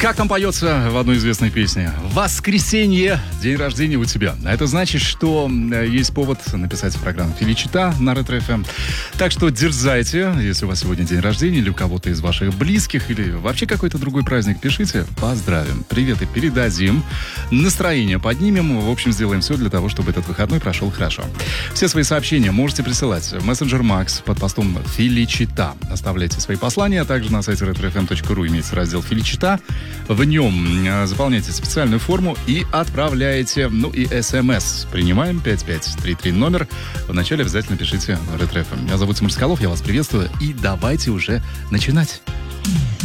Как там поется в одной известной песне? Воскресенье, день рождения у тебя. Это значит, что есть повод написать в программу «Феличита» на Ретро-ФМ. Так что дерзайте, если у вас сегодня день рождения, или у кого-то из ваших близких, или вообще какой-то другой праздник, пишите. Поздравим, приветы передадим, настроение поднимем. В общем, сделаем все для того, чтобы этот выходной прошел хорошо. Все свои сообщения можете присылать в мессенджер Макс под постом «Феличита». Оставляйте свои послания, а также на сайте retrofm.ru имеется раздел «Феличита». В нем заполняйте специальную форму и отправляете, и СМС. Принимаем 5533 номер. Вначале обязательно пишите Ретро-ФМ. Меня зовут Тимур Соколов, я вас приветствую. И давайте уже начинать.